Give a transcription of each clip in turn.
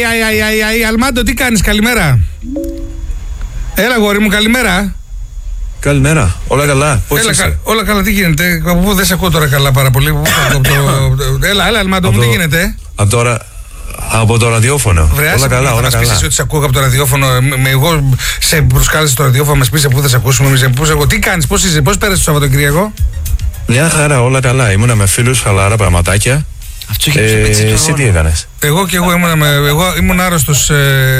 Αλμάντο, τι κάνεις, καλημέρα. Έλα, γόρι μου, καλημέρα. Καλημέρα, όλα καλά. Πώς είσαι? Όλα καλά, τι γίνεται? Από πού δεν σε ακούω τώρα καλά πάρα πολύ. Έλα, Αλμάντο μου, τι γίνεται? Από το ραδιόφωνο. Όλα καλά, όλα καλά. Πεις ότι σε ακούω από το ραδιόφωνο. Εγώ σε προσκάλεσα στο ραδιόφωνο, μας πεις πού θα σε ακούσουμε. Τι κάνεις, πώς είσαι, πώς πέρασες το Σαββατοκύριακο? Μια χαρά, όλα καλά. Ήμουνα με φίλους, χαλαρά πραγματάκια. Εσύ τι έκανες? Εγώ ήμουν άρρωστος.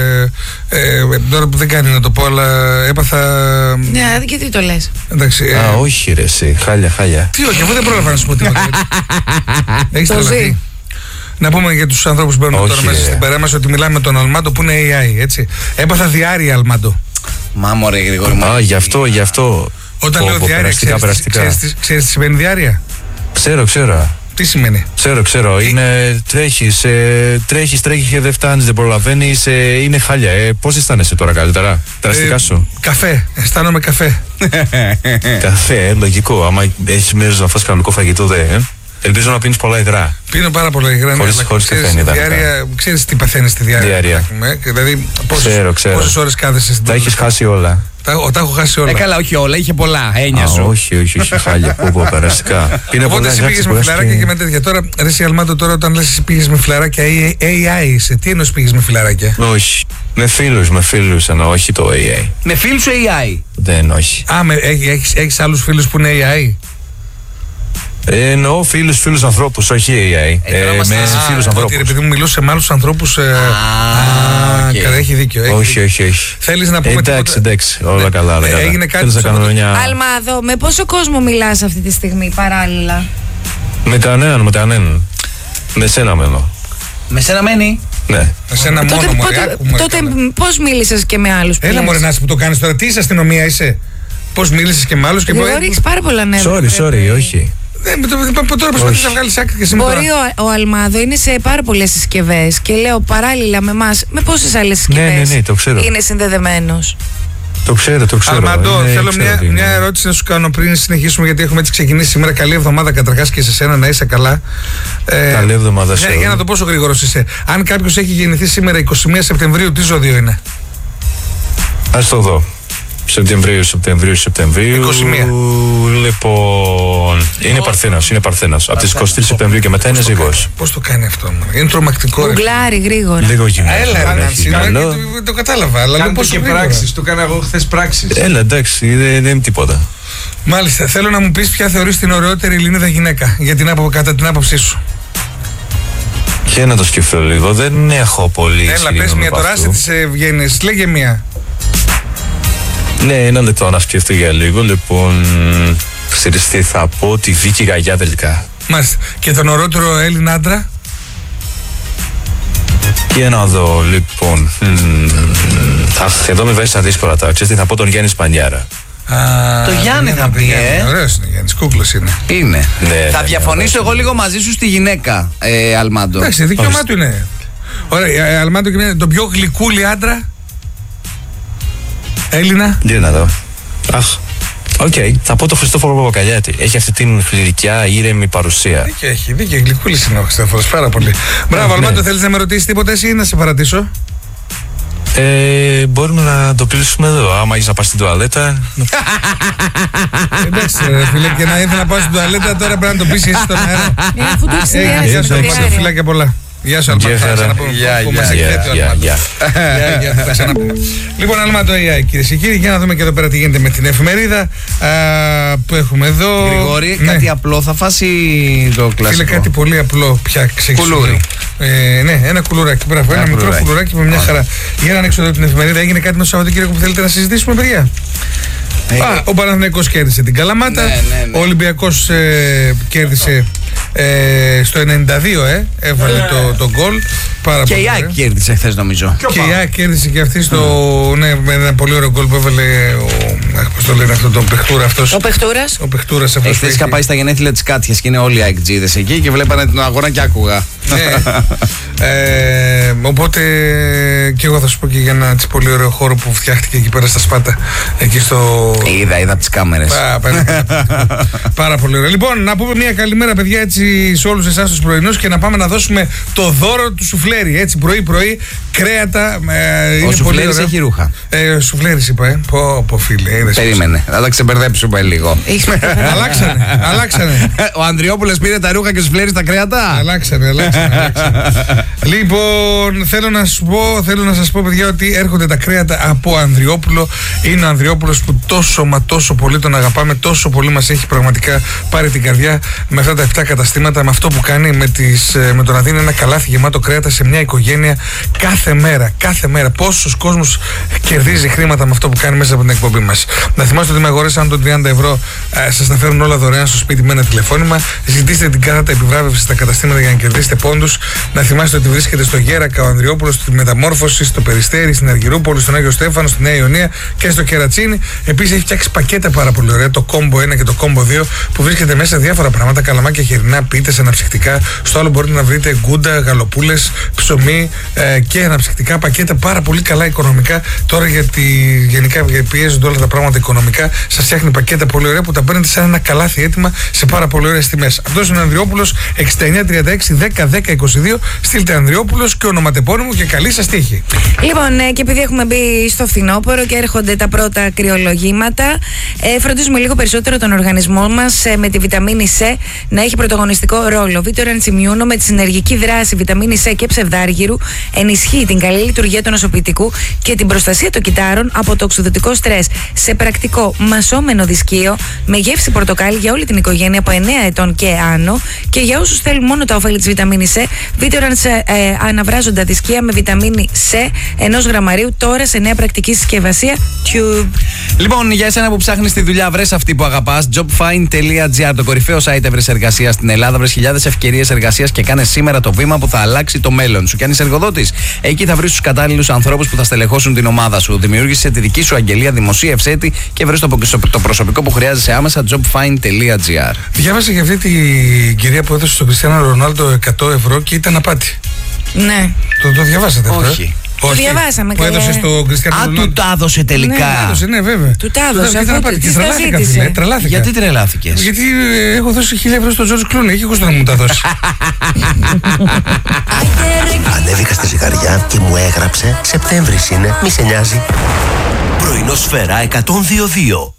Τώρα που δεν κάνει να το πω, αλλά έπαθα. Ναι, και τι το λες? Εντάξει. Όχι, ρε, εσύ. Χάλια. Τι, όχι, εγώ δεν πρόλαβα να σου πω τίποτα. Έχεις τρελαθεί. Να πούμε για τους ανθρώπους που μπαίνουν τώρα μέσα στην παρέα μας ότι μιλάμε με τον Αλμάντο που είναι AI, έτσι. Έπαθα διάρρεια, Αλμάντο. Μα μωρέ, Γρηγόρη μου. Γι' αυτό. Όταν λέω διάρεια, ξέρεις τι σημαίνει διάρεια? Ξέρω. Τι σημαίνει? Ξέρω. Είναι τρέχεις και δεν φτάνεις, δεν προλαβαίνεις. Είναι χάλια. Πώς αισθάνεσαι τώρα καλύτερα? Τα αστικά σου? Καφέ. Αισθάνομαι καφέ. Καφέ, λογικό. Άμα έχεις μέρος να φας κανονικό φαγητό, ελπίζω να πίνεις πολλά υγρά. Πίνω πάρα πολλά υγρά. Χωρίς καφέ. Ξέρεις τι παθαίνεις στη διάρκεια? Δηλαδή, πόσες ώρες κάθεσαι στην? Τα έχεις χάσει όλα. Τα έχω χάσει όλα. Καλά, όχι όλα, είχε πολλά. Έννοια σου. Όχι, χάλια. Πού περαστικά. Οπότε εσύ πήγες με φιλαράκια και με τέτοια. Τώρα, ρε Αλμάντο, τώρα όταν λες εσύ πήγες με φιλαράκια ή AI είσαι, τι εννοείς πήγες με φιλαράκια? Όχι. Με φίλους εννοώ, όχι το AI. Με φίλους σου AI? Δεν, όχι. Έχεις άλλους φίλους που είναι AI? Εννοώ φίλους ανθρώπους, όχι AI. Με φίλους ανθρώπους. Επειδή μου μιλούσε με άλλους ανθρώπους. Έχει δίκιο. Όχι. Θέλεις να πούμε? Εντάξει, όλα καλά. Έγινε κάτι? Αλμάδο, με πόσο κόσμο μιλάς αυτή τη στιγμή παράλληλα? Με κανέναν. Με σένα μένω. Με σένα μένει? Ναι. Με σένα μόνο. Τότε πώς μίλησες και με άλλους? Έλα μωρέ Νάση που το κάνεις τώρα. Τι είσαι, αστυνομία είσαι? Πώς μίλησες και με άλλους? Γρηγόρη, έχεις πάρα πολλά νεύρα. Sorry, όχι. Τώρα προσπαθείς να βγάλεις άκρη και σήμερα. Μπορεί ο Αλμάδο είναι σε πάρα πολλές συσκευές και λέω παράλληλα με εμάς, με πόσες άλλες συσκευές το ξέρω. είναι συνδεδεμένος? Το ξέρω. Αλμάντο, θέλω μια ερώτηση να σου κάνω πριν συνεχίσουμε, γιατί έχουμε έτσι ξεκινήσει σήμερα. Καλή εβδομάδα καταρχάς και σε σένα, να είσαι καλά. Καλή εβδομάδα σε για να το πόσο γρήγορος είσαι. Αν κάποιος έχει γεννηθεί σήμερα 21 Σεπτεμβρίου, τι ζώδιο είναι? Ας το δω. Σεπτεμβρίου. 21. Λοιπόν. Είναι Παρθένος. Από τις 23 Σεπτεμβρίου και μετά είναι ζύγος. Πώς το κάνει αυτό? Είναι τρομακτικό. Γκουγκλάρι γρήγορα. Λίγο γυμνό. Έλα, το κατάλαβα. Αλλά κάνω και πράξεις. Το έκανα εγώ χθες πράξεις. Έλα, εντάξει, δεν είναι τίποτα. Μάλιστα. Θέλω να μου πεις ποια θεωρείς την ωραιότερη Ελληνίδα γυναίκα κατά την άποψή σου. Και να το σκεφτώ λίγο. Δεν έχω πολύ. Έλα, πες μια τώρα, σε τις ευγένειες. Λέγε μια. Ναι, ένα λεπτό να σκεφτώ για λίγο. Λοιπόν, ξέρεις τι θα πω? Τη Βίκη Γαγιά τελικά. Μάλιστα. Και τον ωραιότερο Έλληνα άντρα? Και να δω, λοιπόν. Εδώ με βάζεις στα δύσκολα τα. Ξέρεις τι θα πω? Τον Γιάννη Σπανιάρα. Το Γιάννη θα πει, Ωραίος είναι, Γιάννης, κούκλος είναι. Θα διαφωνήσω εγώ λίγο μαζί σου στη γυναίκα, Αλμάντο. Εντάξει, δικαίωμά του είναι. Ωραία, Αλμάντο, τον πιο γλυκούλη άντρα Έλληνα? Τι να δω. Οκ, θα πω το Χριστόφορο Παπακαλιάτη. Έχει αυτή την γλυκιά, ήρεμη παρουσία. Έχει δίκιο, γλυκούλης είναι ο Χριστόφορος, πάρα πολύ. Μπράβο, Αλμάντο, θέλεις να με ρωτήσεις τίποτα εσύ ή να σε παρατήσω? Μπορούμε να το κλείσουμε εδώ. Άμα είσαι να πας στην τουαλέτα. Εντάξει, φίλε, και να ήθελα να πάω στην τουαλέτα, τώρα πρέπει να το πεις εσύ στον αέρα. Αφού το έχεις Γεια σου, Αλμάντο, φιλάκια πολλά. Γεια σου, Αλμάντο. Λοιπόν, Αλμάντο AI, κυρίες και κύριοι, για να δούμε και εδώ πέρα τι γίνεται με την εφημερίδα που έχουμε εδώ. Γρηγόρη, κάτι απλό θα φάσει το κλασικό? Φίλε, κάτι πολύ απλό πια ξεκινάει. Κουλούρι. Ναι, ένα κουλουράκι. Μπράβο, ένα μικρό κουλουράκι με μια χαρά. Για να ανοίξω εδώ την εφημερίδα. Έγινε κάτι με το Σαββατοκύριακο που θέλετε να συζητήσουμε, παιδιά? Ο Παναθηναϊκός κέρδισε την Καλαμάτα. Ο Ολυμπιακός κέρδισε στο 92, έβαλε το γκολ. Και η ΑΕΚ κέρδισε χθες, νομίζω. Και η ΑΕΚ κέρδισε και αυτή με ένα πολύ ωραίο γκολ που έβαλε πώς το λένε αυτό, τον Πεχτούρα αυτός. Ο Πεχτούρας. Χθες είχα πάει στα γενέθλια της Κάτιας και είναι όλοι οι ΑΕΚ τζίδες εκεί και βλέπανε τον αγώνα και άκουγα. Οπότε και εγώ θα σου πω και για ένα πολύ ωραίο χώρο που φτιάχτηκε εκεί πέρα στα Σπάτα. Εκεί στο. Είδα τις κάμερες. Πάρα πολύ ωραία. Λοιπόν, να πούμε μια καλημέρα, παιδιά, έτσι σε όλους εσάς τους πρωινούς και να πάμε να δώσουμε το δώρο του σουφλέρι. Έτσι, πρωί-πρωί, κρέατα. Ο σουφλέρις έχει ρούχα. Σουφλέρις είπα, Πω, φίλε. Περίμενε, θα τα ξεμπερδέψουμε λίγο. Αλλάξανε. Ο Ανδριόπουλος πήρε τα ρούχα και ο σουφλέρις τα κρέατα. Αλλάξανε. Λοιπόν, θέλω να σας πω, παιδιά, ότι έρχονται τα κρέατα από Ανδριόπουλο. Είναι ο Ανδριόπουλος που τόσο μα τόσο πολύ τον αγαπάμε, τόσο πολύ μας έχει πραγματικά πάρει την καρδιά με αυτά τα 7 καταστήματα, με αυτό που κάνει, με το να δίνει ένα καλάθι γεμάτο κρέατα σε μια οικογένεια κάθε μέρα. Πόσος κόσμος κερδίζει χρήματα με αυτό που κάνει μέσα από την εκπομπή μας. Να θυμάστε ότι με αγοράσαν τον 30 ευρώ, σας τα φέρουν όλα δωρεάν στο σπίτι με ένα τηλεφώνημα. Ζητήστε την κάρτα επιβράβευση στα καταστήματα για να κερδίσετε πόντους. Να θυμάστε ότι βρίσκεται στο Γέρακα ο Ανδριόπουλος, στη Μεταμόρφωση, στο Περιστέρι, στην Αργυρούπολη, στον Άγιο Στέφανο, στη Νέα Ιωνία και στο Κερατσίνι. Επίσης έχει φτιάξει πακέτα πάρα πολύ ωραία, το κόμπο 1 και το κόμπο 2, που βρίσκεται μέσα διάφορα πράγματα, καλαμάκια, χοιρινά, πίτες, αναψυκτικά. Στο άλλο μπορείτε να βρείτε γκούντα, γαλοπούλες, ψωμί και αναψυκτικά πακέτα πάρα πολύ καλά οικονομικά. Τώρα γιατί γενικά πιέζονται όλα τα πράγματα οικονομικά, σας φτιάχνει πακέτα πολύ ωραία που τα παίρνετε σαν ένα καλάθι έτοιμα σε πάρα πολύ ωραίες τιμές. Αυτός είναι ο Ανδριόπουλος, 6936 10 10 22. Στείλτε Ανδριόπουλος και ονοματεπώνυμο και καλή σας τύχη. Λοιπόν, και επειδή έχουμε μπει στο φθινόπωρο και έρχονται τα πρώτα κρυολογήματα, φροντίζουμε λίγο περισσότερο τον οργανισμό μας με τη βιταμίνη C να έχει πρωταγωνιστικό ρόλο. Vitorans Immuno με τη συνεργική δράση βιταμίνη C και ψευδάργυρου ενισχύει την καλή λειτουργία του νοσοποιητικού και την προστασία των κυτάρων από το οξυδωτικό στρες σε πρακτικό μασόμενο δισκείο με γεύση πορτοκάλι για όλη την οικογένεια από 9 ετών και άνω. Και για όσους θέλουν μόνο τα ωφέλη της βιταμίνης C, Vitorans αναβράζοντα δισκεία με βιταμίνη C 1 γραμμαρίου τώρα σε νέα πρακτική συσκευασία Tube. Λοιπόν, για εσένα που ψάχνεις τη δουλειά, βρες αυτή που αγαπάς. Jobfind.gr, το κορυφαίο site έβρες εργασίας στην Ελλάδα. Βρες χιλιάδες ευκαιρίες εργασίας και κάνε σήμερα το βήμα που θα αλλάξει το μέλλον σου. Και αν είσαι εργοδότης, εκεί θα βρεις τους κατάλληλους ανθρώπους που θα στελεχώσουν την ομάδα σου. Δημιούργησε τη δική σου αγγελία, δημοσίευσέ τη και βρες το προσωπικό που χρειάζεσαι άμεσα. Jobfind.gr. Διάβασα για αυτή την κυρία που έδωσε στον Κριστιάνο Ρονάλντο 100 ευρώ και ήταν απάτη. Ναι. Το διαβάσατε αυτό? Όχι. Το διαβάσαμε που έδωσε στο Κριστιάνο Ρονάλντο. Του τα έδωσε τελικά. Ναι, έδωσε, ναι, βέβαια. Του τα έδωσε. Τρελάθηκα. Γιατί τρελάθηκες? Γιατί έχω δώσει 1.000 ευρώ στον Τζορτζ Κλούνι. Έχει κόστο να μου τα δώσει. Ανέβηκα στη ζυγαριά και μου έγραψε Σεπτέμβρης είναι, μη σε νοιάζει. Πρωινό Σφαίρα 102.2.